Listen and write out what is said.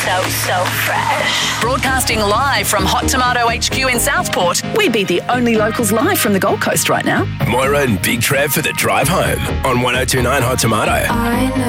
so fresh. Broadcasting live from Hot Tomato HQ in Southport, we'd be the only locals live from the Gold Coast right now. Moira and Big Trev for the drive home on 102.9 Hot Tomato.